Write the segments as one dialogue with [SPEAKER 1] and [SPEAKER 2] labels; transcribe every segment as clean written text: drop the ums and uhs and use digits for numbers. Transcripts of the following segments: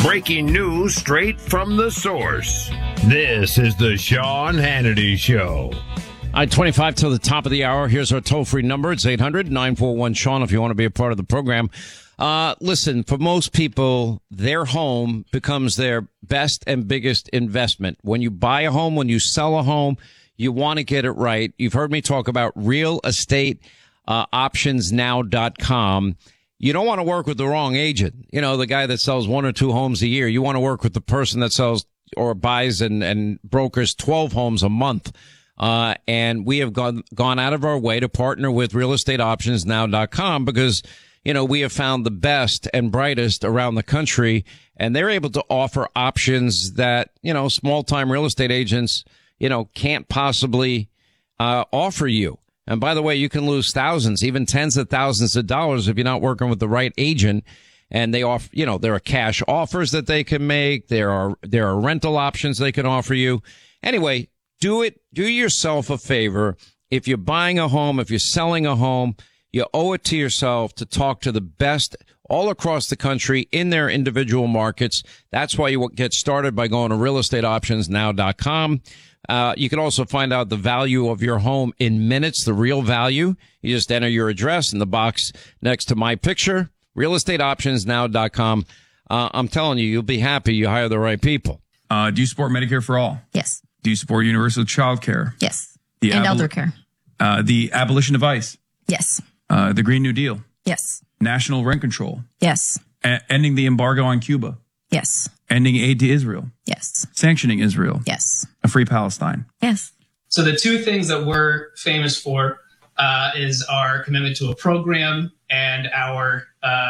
[SPEAKER 1] Breaking news straight from the source. This is the Sean Hannity Show.
[SPEAKER 2] I-25 till the top of the hour. Here's our toll-free number. It's 800-941-SEAN if you want to be a part of the program. Listen, for most people, their home becomes their best and biggest investment. When you buy a home, when you sell a home, you want to get it right. You've heard me talk about realestateoptionsnow.com. You don't want to work with the wrong agent. You know, the guy that sells 1 or 2 homes a year. You want to work with the person that sells or buys and brokers 12 homes a month. And we have gone out of our way to partner with realestateoptionsnow.com because, you know, we have found the best and brightest around the country, and they're able to offer options that, you know, small time real estate agents, you know, can't possibly offer you. And by the way, you can lose thousands, even tens of thousands of dollars if you're not working with the right agent. And they offer, you know, there are cash offers that they can make. There are rental options they can offer you. Anyway, do yourself a favor. If you're buying a home, if you're selling a home, you owe it to yourself to talk to the best all across the country in their individual markets. That's why you get started by going to realestateoptionsnow.com. You can also find out the value of your home in minutes, the real value. You just enter your address in the box next to my picture, realestateoptionsnow.com. I'm telling you, you'll be happy you hire the right people.
[SPEAKER 3] Do you support Medicare for all?
[SPEAKER 4] Yes.
[SPEAKER 3] Do you support universal child care?
[SPEAKER 4] Yes. And elder care?
[SPEAKER 3] The abolition of ICE?
[SPEAKER 4] Yes.
[SPEAKER 3] The Green New Deal?
[SPEAKER 4] Yes.
[SPEAKER 3] National rent control?
[SPEAKER 4] Yes.
[SPEAKER 3] Ending the embargo on Cuba?
[SPEAKER 4] Yes.
[SPEAKER 3] Ending aid to Israel?
[SPEAKER 4] Yes.
[SPEAKER 3] Sanctioning Israel?
[SPEAKER 4] Yes.
[SPEAKER 3] A free Palestine?
[SPEAKER 4] Yes.
[SPEAKER 5] So the two things that we're famous for is our commitment to a program and our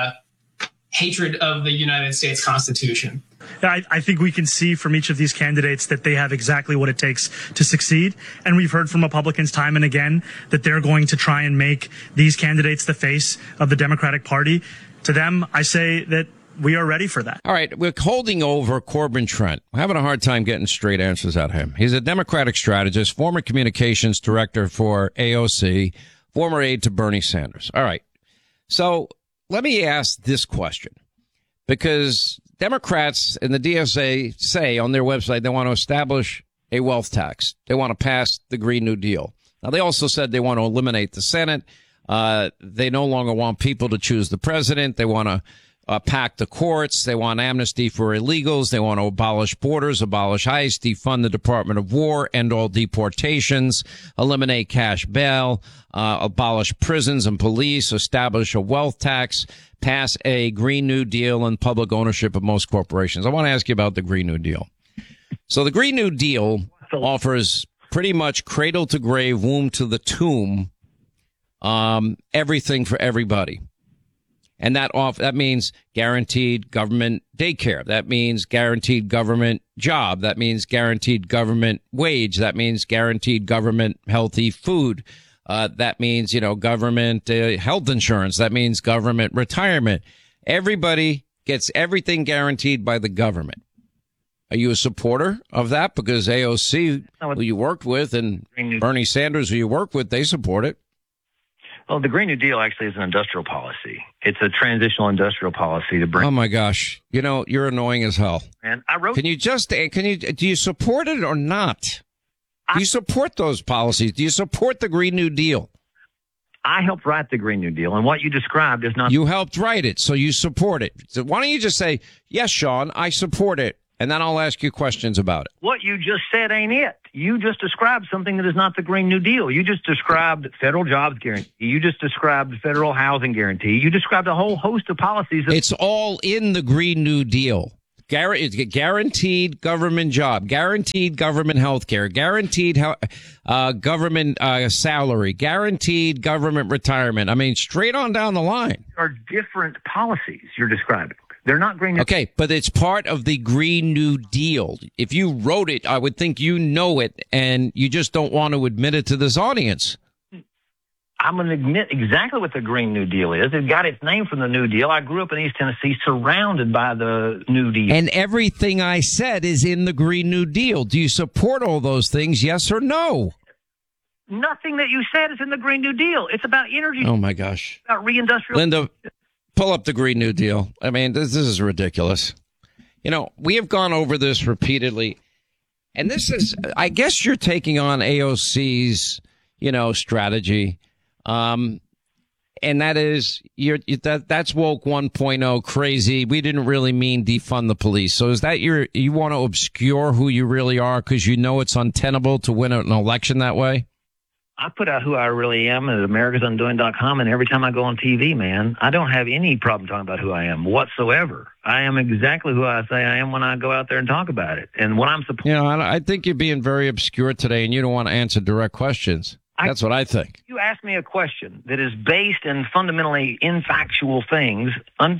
[SPEAKER 5] hatred of the United States Constitution.
[SPEAKER 6] I think we can see from each of these candidates that they have exactly what it takes to succeed. And we've heard from Republicans time and again that they're going to try and make these candidates the face of the Democratic Party. To them, I say that we are ready for that.
[SPEAKER 2] All right. We're holding over Corbin Trent. We're having a hard time getting straight answers out of him. He's a Democratic strategist, former communications director for AOC, former aide to Bernie Sanders. All right. So let me ask this question, because Democrats and the DSA say on their website they want to establish a wealth tax. They want to pass the Green New Deal. Now, they also said they want to eliminate the Senate. They no longer want people to choose the president. They want to pack the courts. They want amnesty for illegals. They want to abolish borders, abolish ICE, defund the Department of War, end all deportations, eliminate cash bail, abolish prisons and police, establish a wealth tax, pass a Green New Deal and public ownership of most corporations. I want to ask you about the Green New Deal. So the Green New Deal offers pretty much cradle to grave, womb to the tomb, everything for everybody. And that means guaranteed government daycare. That means guaranteed government job. That means guaranteed government wage. That means guaranteed government healthy food. That means, government health insurance. That means government retirement. Everybody gets everything guaranteed by the government. Are you a supporter of that? Because AOC, who you worked with, and Bernie Sanders, who you work with, they support it.
[SPEAKER 7] Well, the Green New Deal actually is an industrial policy. It's a transitional industrial policy to bring.
[SPEAKER 2] Oh my gosh! You're annoying as hell.
[SPEAKER 7] And I wrote.
[SPEAKER 2] Do you support it or not? Do you support those policies? Do you support the Green New Deal?
[SPEAKER 7] I helped write the Green New Deal, and what you described is not.
[SPEAKER 2] You helped write it, so you support it. So why don't you just say, yes, Sean, I support it, and then I'll ask you questions about it.
[SPEAKER 7] What you just said ain't it. You just described something that is not the Green New Deal. You just described federal jobs guarantee. You just described federal housing guarantee. You described a whole host of policies.
[SPEAKER 2] It's all in the Green New Deal. Guaranteed government job, guaranteed government health care, guaranteed government salary, guaranteed government retirement. I mean, straight on down the line.
[SPEAKER 7] There are different policies you're describing. They're not Green New.
[SPEAKER 2] Okay, but it's part of the Green New Deal. If you wrote it, I would think you know it, and you just don't want to admit it to this audience.
[SPEAKER 7] I'm going to admit exactly what the Green New Deal is. It got its name from the New Deal. I grew up in East Tennessee surrounded by the New Deal.
[SPEAKER 2] And everything I said is in the Green New Deal. Do you support all those things, yes or no?
[SPEAKER 7] Nothing that you said is in the Green New Deal. It's about energy.
[SPEAKER 2] Oh, my gosh.
[SPEAKER 7] It's about reindustrialization.
[SPEAKER 2] Linda, pull up the Green New Deal. I mean, this is ridiculous. We have gone over this repeatedly, and this is, I guess you're taking on AOC's, strategy. And that is, that's woke 1.0 crazy. We didn't really mean defund the police. So is that you want to obscure who you really are because it's untenable to win an election that way?
[SPEAKER 7] I put out who I really am at americasundoing.com, and every time I go on TV, man, I don't have any problem talking about who I am whatsoever. I am exactly who I say I am when I go out there and talk about it. And when I'm supposed,
[SPEAKER 2] I think you're being very obscure today, and you don't want to answer direct questions. That's what I think.
[SPEAKER 7] You ask me a question that is based in fundamentally unfactual things.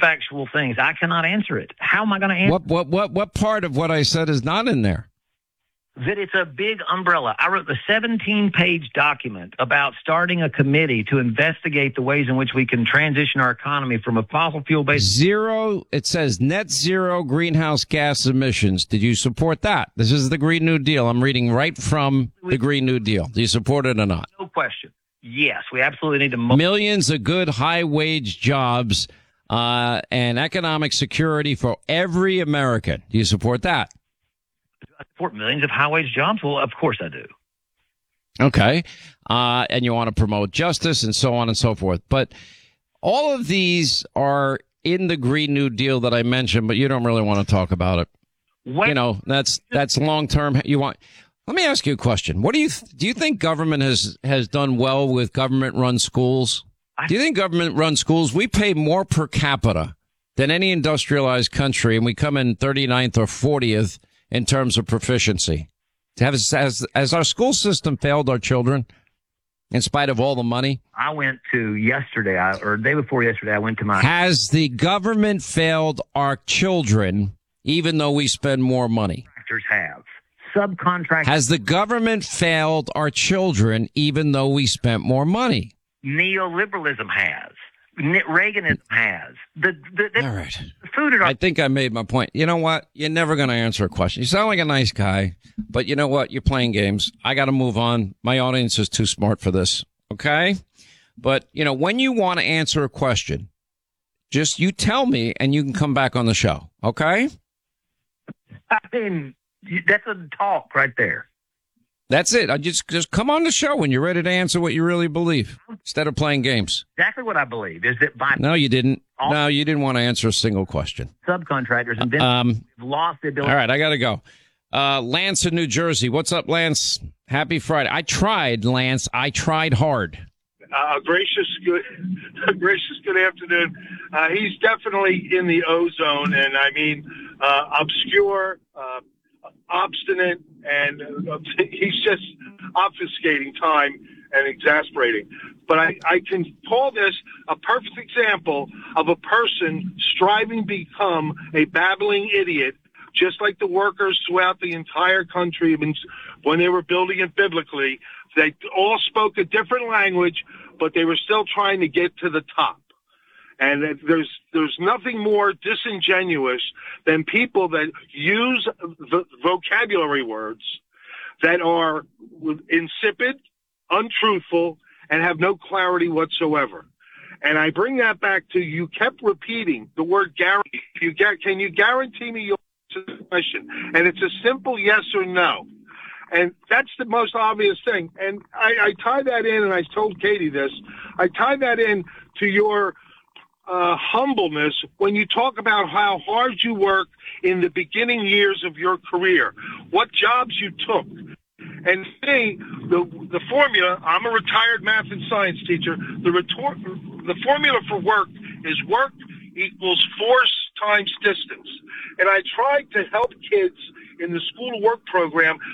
[SPEAKER 7] I cannot answer it. How am I going to answer?
[SPEAKER 2] What part of what I said is not in there?
[SPEAKER 7] That it's a big umbrella. I wrote the 17-page document about starting a committee to investigate the ways in which we can transition our economy from a fossil fuel-based...
[SPEAKER 2] It says net zero greenhouse gas emissions. Did you support that? This is the Green New Deal. I'm reading right from the Green New Deal. Do you support it or not?
[SPEAKER 7] No question. Yes, we absolutely need to...
[SPEAKER 2] Millions of good high-wage jobs and economic security for every American. Do you support that?
[SPEAKER 7] I support millions of high-wage jobs? Well, of course I do.
[SPEAKER 2] Okay. And you want to promote justice and so on and so forth. But all of these are in the Green New Deal that I mentioned, but you don't really want to talk about it. That's long-term. Let me ask you a question. What do you think government has done well with government-run schools? Do you think government-run schools, we pay more per capita than any industrialized country, and we come in 39th or 40th in terms of proficiency? Has our school system failed our children in spite of all the money?
[SPEAKER 7] I went to yesterday, or the day before yesterday, I went to my...
[SPEAKER 2] Has the government failed our children even though we spend more money?
[SPEAKER 7] Contractors have. Subcontractors...
[SPEAKER 2] Has the government failed our children even though we spent more money?
[SPEAKER 7] Neoliberalism has. Reaganism has.
[SPEAKER 2] All right. I think I made my point. You know what? You're never going to answer a question. You sound like a nice guy, but you know what? You're playing games. I got to move on. My audience is too smart for this. Okay? But, when you want to answer a question, just you tell me and you can come back on the show. Okay?
[SPEAKER 7] I mean, that's a talk right there.
[SPEAKER 2] That's it. I just come on the show when you're ready to answer what you really believe instead of playing games.
[SPEAKER 7] Exactly what I believe is that by...
[SPEAKER 2] No, you didn't. No, you didn't want to answer a single question.
[SPEAKER 7] Subcontractors and then lost the ability...
[SPEAKER 2] All right, I got to go. Lance in New Jersey. What's up, Lance? Happy Friday. I tried, Lance. I tried hard.
[SPEAKER 4] Gracious good afternoon. He's definitely in the O-zone, and I mean obscure, obstinate, and he's just obfuscating time and exasperating. But I can call this a perfect example of a person striving to become a babbling idiot, just like the workers throughout the entire country when they were building it biblically. They all spoke a different language, but they were still trying to get to the top. And there's nothing more disingenuous than people that use the vocabulary words that are insipid, untruthful, and have no clarity whatsoever. And I bring that back to you kept repeating the word guarantee. Can you guarantee me you'll answer the question? And it's a simple yes or no. And that's the most obvious thing. And I tie that in, and I told Katie this, I tie that in to your humbleness when you talk about how hard you work in the beginning years of your career, what jobs you took. And me, the formula, I'm a retired math and science teacher, the formula for work is work equals force times distance. And I tried to help kids in the school work program